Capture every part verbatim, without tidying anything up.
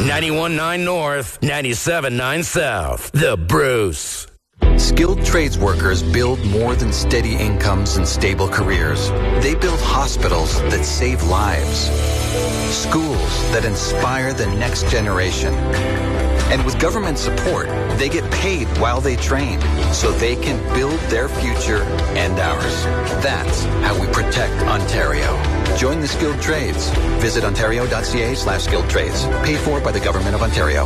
ninety-one point nine North, ninety-seven point nine South. The Bruce. Skilled trades workers build more than steady incomes and stable careers. They build hospitals that save lives, schools that inspire the next generation. And with government support, they get paid while they train so they can build their future and ours. That's how we protect Ontario. Join the skilled trades. Visit ontario.ca slash skilled trades. Paid for by the Government of Ontario.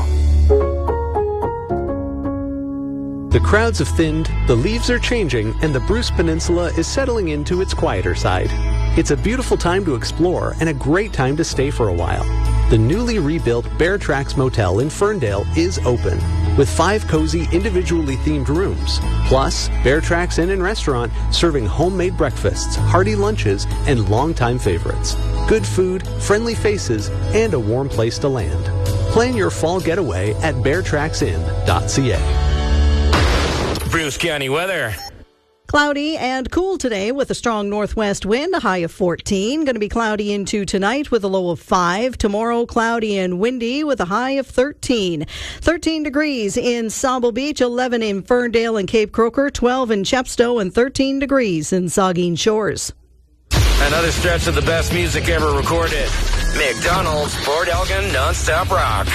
The crowds have thinned, the leaves are changing, and the Bruce Peninsula is settling into its quieter side. It's a beautiful time to explore and a great time to stay for a while. The newly rebuilt Bear Tracks Motel in Ferndale is open, with five cozy, individually themed rooms, plus Bear Tracks Inn and Restaurant serving homemade breakfasts, hearty lunches, and longtime favorites. Good food, friendly faces, and a warm place to land. Plan your fall getaway at bear tracks inn dot c a. Bruce County weather. Cloudy and cool today with a strong northwest wind, a high of fourteen. Going to be cloudy into tonight with a low of five. Tomorrow, cloudy and windy with a high of thirteen. thirteen degrees in Sauble Beach, eleven in Ferndale and Cape Croker, twelve in Chepstow, and thirteen degrees in Saugeen Shores. Another stretch of the best music ever recorded. McDonald's, Port Elgin, non-stop rock.